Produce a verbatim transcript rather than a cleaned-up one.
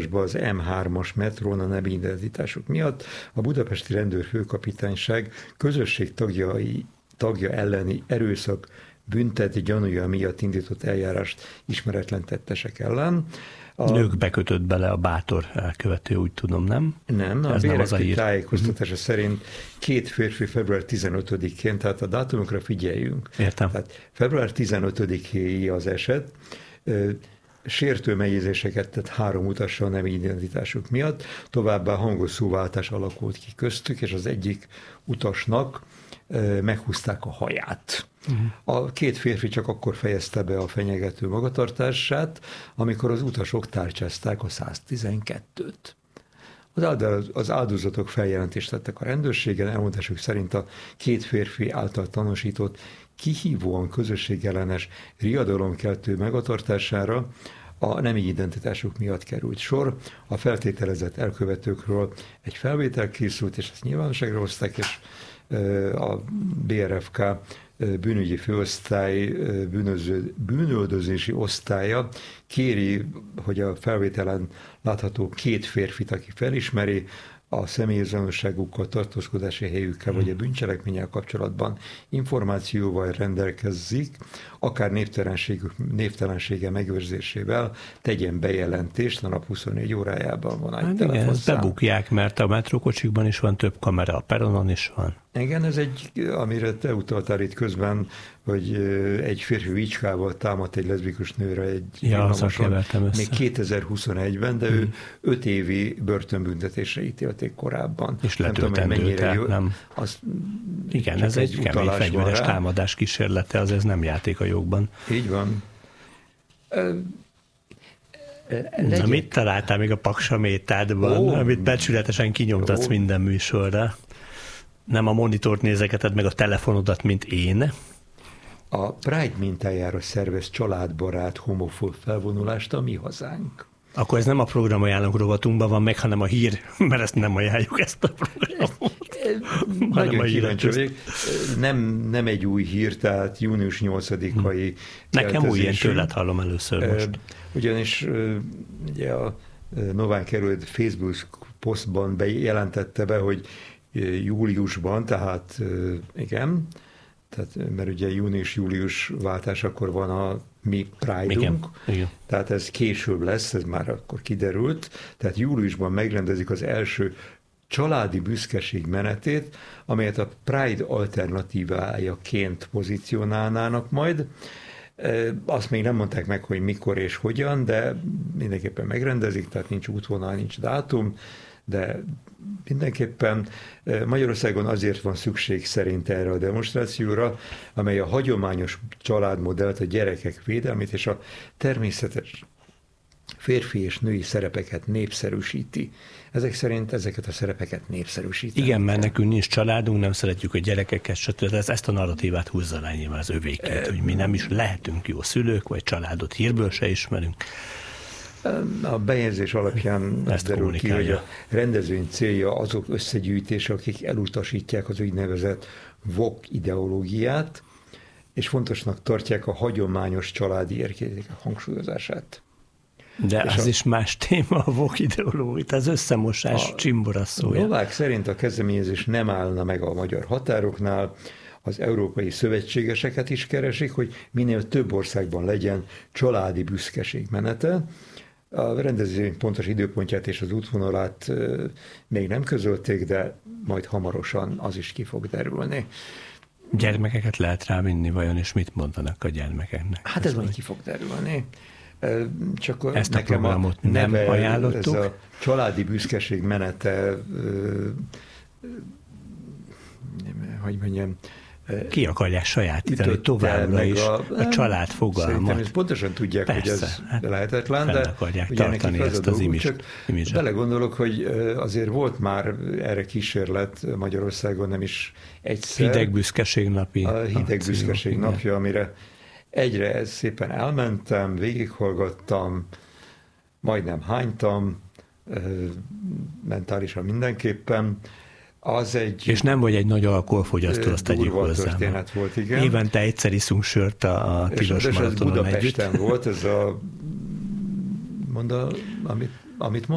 Budapestbe az em hármas metrón a nemi identitásuk miatt a budapesti rendőrfőkapitányság közösség tagjai, tagja elleni erőszak bünteti gyanúja miatt indított eljárást ismeretlen tettesek ellen. A nők bekötött bele a bátor elkövető, úgy tudom, nem? Nem, a bé er ef té tájékoztatása uh-huh. szerint két férfi február tizenötödikén, tehát a dátumokra figyeljünk. Értem. Tehát február tizenötödikéi az eset, sértő megjegyzéseket tett három utassal nemi identitásuk miatt, továbbá hangos szóváltás alakult ki köztük, és az egyik utasnak meghúzták a haját. Uh-huh. A két férfi csak akkor fejezte be a fenyegető magatartását, amikor az utasok tárcsázták a száz tizenkettőt. Az áldozatok feljelentést tettek a rendőrségen, elmondásuk szerint a két férfi által tanúsított kihívóan közösségellenes riadalomkeltő magatartására a nemi identitásuk miatt került sor. A feltételezett elkövetőkről egy felvétel készült, és ezt nyilvánosságra hozták, és a bé er ef ká bűnügyi főosztály bűnöző, bűnöldözési osztálya kéri, hogy a felvételen látható két férfit, aki felismeri, a személyazonosságukkal, tartózkodási helyükkel vagy a bűncselekménnyel kapcsolatban információval rendelkezzik, akár névtelenségük, névtelensége megőrzésével tegyen bejelentést, a nap huszonnégy órájában van egy hát telefonszám. Igen, ezt bebukják, mert a metrókocsikban is van több kamera, a peronon is van. Igen, ez egy, amire te utaltál itt közben, hogy egy férfi vicskával támadt egy leszbikus nőre egy ja, még kétezer-huszonegyben, de hmm. ő öt évi börtönbüntetésre ítélték korábban. És letöltendő, jó, nem. Az igen, ez egy, egy kemény fegyveres támadás kísérlete, az ez nem játék a jogban. Így van. Na, mit találtál még a paksamétádban, oh. amit becsületesen kinyomtatsz oh. minden műsorra? Nem a monitort nézegeted meg a telefonodat, mint én. A Pride mintájára szervez családbarát homofób felvonulást a Mi Hazánk. Akkor ez nem a programajánlók rovatunkban van meg, hanem a hír, mert ezt nem ajánljuk, ezt a programot. Nagyon kíváncsi vagyok. Nem, nem egy új hír, tehát június nyolcadikai Nekem új, ilyen tőled hallom először most. Ugyanis ugye a Nován került Facebook posztban bejelentette be, hogy júliusban, tehát igen, tehát, mert ugye június-július váltás, akkor van a mi Pride-unk, tehát ez később lesz, ez már akkor kiderült, tehát júliusban megrendezik az első családi büszkeség menetét, amelyet a Pride alternatívájaként pozícionálnának majd. Azt még nem mondták meg, hogy mikor és hogyan, de mindenképpen megrendezik, tehát nincs útvonal, nincs dátum, de mindenképpen Magyarországon azért van szükség szerint erre a demonstrációra, amely a hagyományos családmodellt, a gyerekek védelmét és a természetes férfi és női szerepeket népszerűsíti. Ezek szerint ezeket a szerepeket népszerűsíti. Igen, mert nekünk nincs családunk, nem szeretjük a gyerekeket, stb. Ezt a narratívát húzza le nyilván az övéket, e... hogy mi nem is lehetünk jó szülők, vagy családot hírből se ismerünk. A bejegyzés alapján ez derül ki, hogy a rendezvény célja azok összegyűjtése, akik elutasítják az úgynevezett woke ideológiát, és fontosnak tartják a hagyományos családi értékek hangsúlyozását. De és az a, is más téma, a woke ideológia, az összemosás csimboraszója. Novák szerint a kezdeményezés nem állna meg a magyar határoknál, az európai szövetségeseket is keresik, hogy minél több országban legyen családi büszkeség menete. A rendezvény pontos időpontját és az útvonalát még nem közölték, de majd hamarosan az is ki fog derülni. Gyermekeket lehet rávinni vajon, és mit mondanak a gyermekeknek? Hát ez, ez majd ki fog derülni. Csak ezt a nekem programot a nem neve, ajánlottuk. Ez a családi büszkeség menete, hogy mondjam, ki akarják sajátítani továbbra is a, a család fogalmat. Szerintem ezt pontosan tudják, persze, hogy ez hát lehetetlen, de akarják tartani ezt az imidzset. Belegondolok, hogy azért volt már erre kísérlet Magyarországon, nem is egyszer. Hideg büszkeség napi. A hideg büszkeség napja, amire egyre szépen elmentem, végighallgattam, majdnem hánytam, mentálisan mindenképpen. Az egy és nem vagy egy nagy alkoholfogyasztó, azt tegyük hozzá. Történet volt, igen. Évente egyszer iszunk sört a, a tilos maratonon együtt. Budapesten volt ez a, mondd, amit, amit